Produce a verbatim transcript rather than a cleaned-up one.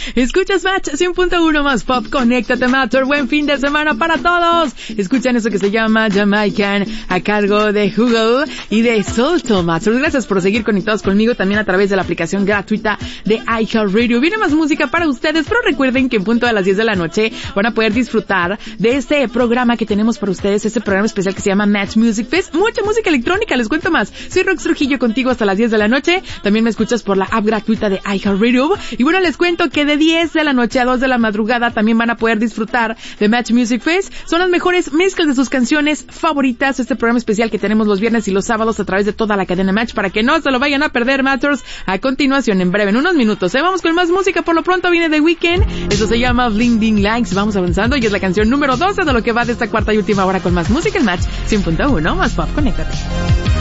Escuchas Match cien punto uno más Pop. Conéctate, Matter. Buen fin de semana para todos. Escuchan eso que se llama Jamaican a cargo de Google y de Solto, Matter. Gracias por seguir conectados conmigo también a través de la aplicación gratuita de iHeartRadio. Viene más música para ustedes, pero recuerden que en punto de las diez de la noche van a poder disfrutar de este programa que tenemos para ustedes, este programa especial que se llama Match Music Fest. Mucha música electrónica, les cuento más. Soy Rox Trujillo contigo hasta las diez de la noche. También me escuchas por la app gratuita de iHeartRadio. Y bueno, les cuento que de diez de la noche a dos de la madrugada también van a poder disfrutar de Match Music Fest. Son las mejores mezclas de sus canciones favoritas. Este programa especial que tenemos los viernes y los sábados a través de toda la cadena Match para que no se lo vayan a perder, Matters. A continuación, en breve, en unos minutos, ¿eh? Vamos con más música. Por lo pronto viene The Weeknd. Eso se llama Bling Bling Likes. Vamos avanzando y es la canción número doce de lo que va de esta cuarta y última hora con más música en Match cien punto uno más Pop. Conéctate.